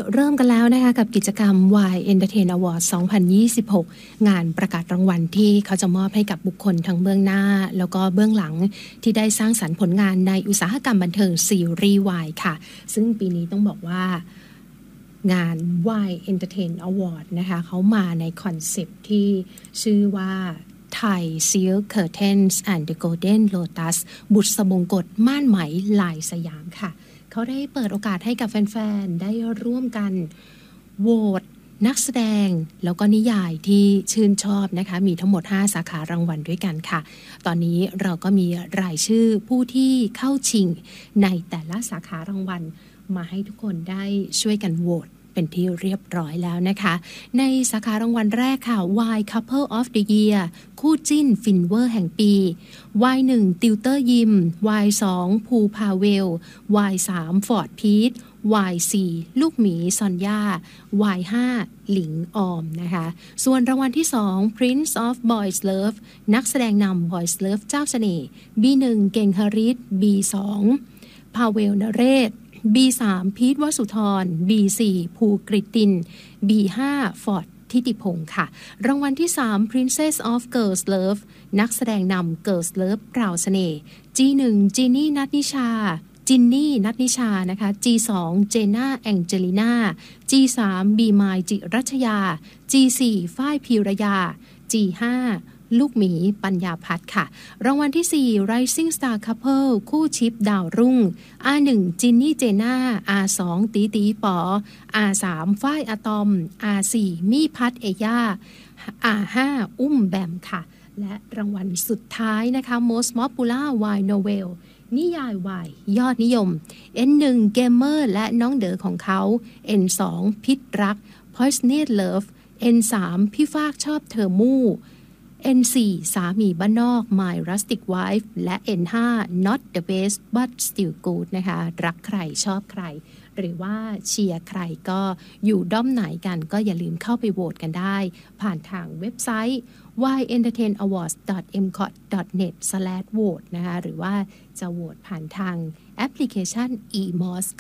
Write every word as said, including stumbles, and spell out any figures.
เริ่มกันแล้วนะคะกับกิจกรรม Y Entertain Award สองพันยี่สิบหก งานประกาศรางวัลที่เขาจะมอบให้กับบุคคลทั้งเบื้องหน้าแล้วก็เบื้องหลังที่ได้สร้างสรรค์ผลงานในอุตสาหกรรมบันเทิงซีรีส์ Y ค่ะซึ่งปีนี้ต้องบอกว่างาน Y Entertain Award นะคะเขามาในคอนเซปต์ที่ชื่อว่า Thai Silk Curtains and the Golden Lotus บุษบงกฎม่านไหมลายสยามค่ะเขาได้เปิดโอกาสให้กับแฟนๆได้ร่วมกันโหวตนักแสดงแล้วก็นิยายที่ชื่นชอบนะคะมีทั้งหมดห้าสาขารางวัลด้วยกันค่ะตอนนี้เราก็มีรายชื่อผู้ที่เข้าชิงในแต่ละสาขารางวัลมาให้ทุกคนได้ช่วยกันโหวตเป็นที่เรียบร้อยแล้วนะคะในสาขารางวัลแรกค่ะ Y Couple of the Year คู่จิ้นฟินเวอร์แห่งปี วาย หนึ่ง ติวเตอร์ยิม วาย สอง ภูพาเวล วาย สาม ฟอร์ดพีท วาย สี่ ลูกหมีซอนย่า วาย ห้า หลิงออมนะคะส่วนรางวัลที่สอง Prince of Boys Love นักแสดงนำ Boys Love เจ้าเสน่ห์ บี หนึ่ง เก่งฮาริส บี สอง พาเวลนเรศบี สาม พีทวสุธร บี สี่ ภูกฤติน บี ห้า ฟอร์ดทิติพงศ์ค่ะรางวัลที่สาม Princess of Girls Love นักแสดงนำ Girls Love พราวเสน่ห์ จี หนึ่ง จินนี่นัทนิชาจินนี่นัทนิชานะคะ จี สอง เจน่าแองเจลิน่า จี สาม บีมายจิรัชยา จี สี่ ฝ้ายพีรยา จี ห้าลูกหมีปัญญาพัฒน์ค่ะรางวัลที่สี่ Rising Star Couple คู่ชิปดาวรุ่ง อาร์ หนึ่ง จินนี่เจน่า อาร์ สอง ตีตีปอ อาร์ สาม ฝ้ายอะตอม อาร์ สี่ มี่พัฒน์เอย่า อาร์ ห้า อุ้มแบมค่ะและรางวัลสุดท้ายนะคะ Most Popular Y Novel นิยายวายยอดนิยม เอ็น หนึ่ง เกมเมอร์และน้องเด๋อของเขา เอ็น สอง พิษรัก Poisoned Love เอ็น สาม พี่ฟากชอบเธอมู่ เอ็น สี่ สามีบ้านนอก My Rustic Wife และ เอ็น ห้า Not the best but still good นะคะรักใครชอบใครหรือว่าเชียร์ใครก็อยู่ด้อมไหนกันก็อย่าลืมเข้าไปโหวตกันได้ผ่านทางเว็บไซต์ วาย เอ็นเตอร์เทน อวอร์ดส์ ดอท เอ็ม ซี โอ ที ดอท เน็ต สแลช โหวต นะคะหรือว่าจะโหวตผ่านทางแอปพลิเคชัน อี มอส